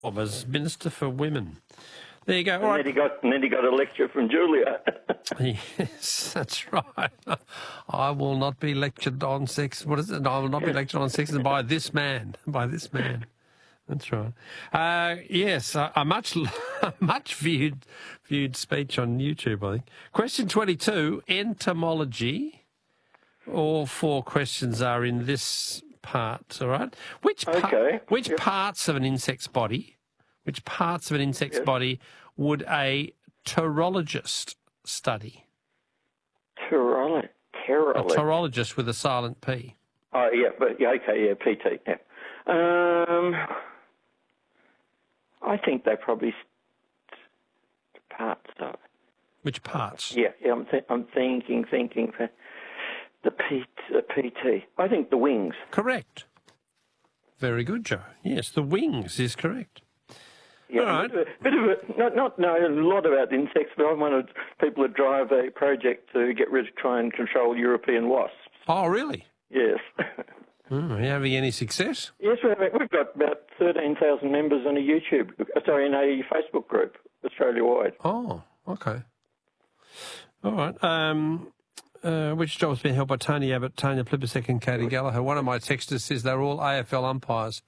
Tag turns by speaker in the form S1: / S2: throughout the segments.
S1: as Minister for Women. There you go.
S2: And then he got a lecture from Julia.
S1: Yes, that's right. I will not be lectured on sex. What is it? I will not be lectured on sex by this man. By this man. That's right. Yes, a much viewed speech on YouTube, I think. Question 22, entomology. All four questions are in this part, all right? Which parts of an insect's body, would a pterologist study?
S2: Pterologist.
S1: A pterologist with a silent P.
S2: Oh, yeah, PT, yeah. I think they probably parts of it.
S1: Which parts?
S2: Yeah, I'm thinking for the PT. I think the wings.
S1: Correct. Very good, Joe. Yes, the wings is correct.
S2: Yeah,
S1: all right.
S2: Not know a lot about insects, but I'm one of the people that drive a project to try and control European wasps.
S1: Oh, really?
S2: Yes.
S1: Are you having any success?
S2: Yes, we've got about 13,000 members on in a Facebook group, Australia-wide.
S1: Oh, okay. All right. Which job's been held by Tony Abbott, Tanya Plibersek and Katie Gallagher? One of my texters says they're all AFL umpires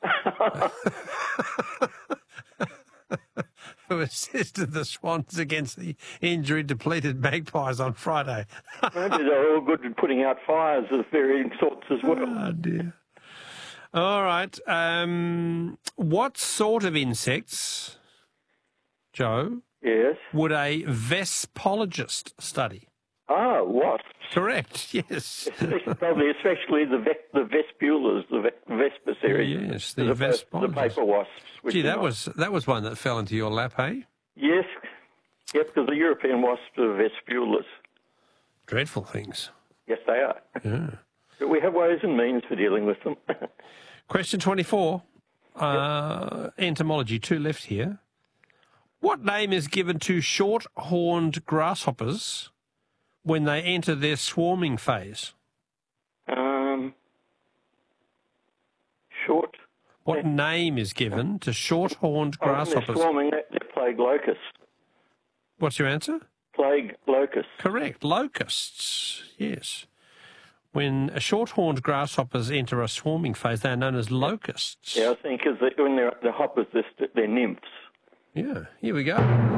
S1: who assisted the Swans against the injury-depleted Magpies on Friday.
S2: Maybe they're all good at putting out fires of varying sorts as well.
S1: Oh, dear. All right. What sort of insects, Joe,
S2: yes,
S1: would a vespologist study?
S2: Ah, wasps.
S1: Correct, yes.
S2: Probably especially the vespulas, the Vespa series.
S1: Yes, the vespologist.
S2: The paper wasps.
S1: Gee, that was one that fell into your lap, hey?
S2: Yes. Yep, because the European wasps are vespulas.
S1: Dreadful things.
S2: Yes, they are.
S1: Yeah.
S2: But we have ways and means for dealing with them.
S1: Question 24. Entomology, 2 left here. What name is given to short-horned grasshoppers when they enter their swarming phase? What name is given to short-horned grasshoppers?
S2: They're swarming, they're plague locusts.
S1: What's your answer?
S2: Plague locusts.
S1: Correct, locusts, yes. When short-horned grasshoppers enter a swarming phase, they are known as locusts.
S2: Yeah, I think because when they're the hoppers, they're nymphs.
S1: Yeah, here we go.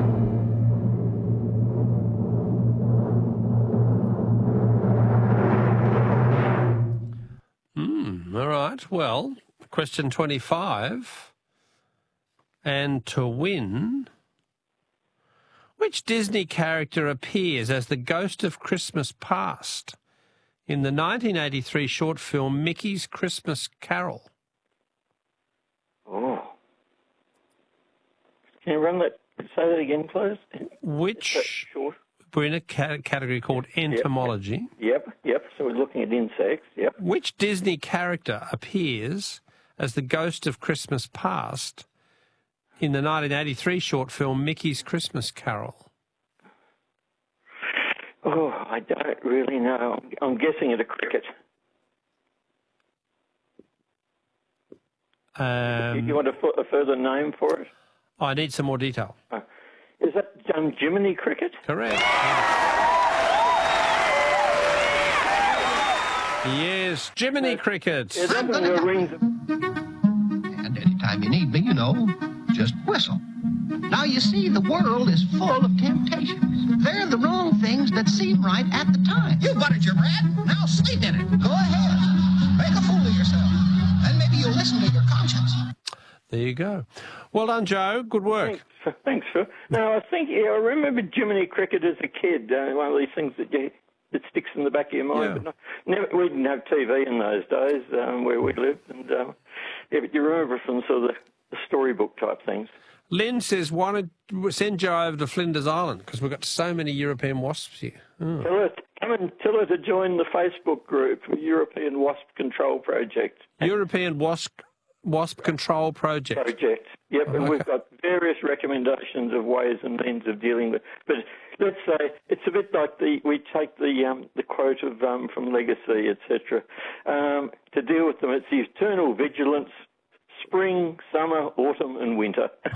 S1: All right, well, question 25. And to win, which Disney character appears as the ghost of Christmas Past in the 1983 short film Mickey's Christmas Carol?
S2: Oh. Can you say that again, please?
S1: Which, we're in a category called entomology.
S2: Yep, so we're looking at insects, yep.
S1: Which Disney character appears as the ghost of Christmas Past in the 1983 short film Mickey's Christmas Carol?
S2: Oh, I don't really know. I'm guessing at a cricket. You want a further name for it?
S1: I need some more detail.
S2: Is that Jiminy Cricket?
S1: Correct. Yes, Jiminy Cricket.
S2: And
S3: anytime you need me, just whistle. Now, you see, the world is full of temptations. They're the wrong things that seem right at the time.
S4: You buttered your bread. Now sleep in it. Go ahead. Make a fool of yourself. And maybe you'll listen to your conscience.
S1: There you go. Well done, Joe. Good work.
S2: Thanks, Phil. Now, I remember Jiminy Cricket as a kid, one of these things that sticks in the back of your mind.
S1: Yeah.
S2: But we didn't have TV in those days where we lived. And but you remember from sort of the storybook type things.
S1: Lynn says, why don't send Joe over to Flinders Island, because we've got so many European wasps here. Oh.
S2: Tell her to join the Facebook group, European Wasp Control Project.
S1: European Wasp Control Project.
S2: Yep, and
S1: okay.
S2: We've got various recommendations of ways and means of dealing with. But let's say it's a bit like we take the quote of from Legacy, etc. To deal with them, it's the eternal vigilance, spring, summer, autumn, and winter.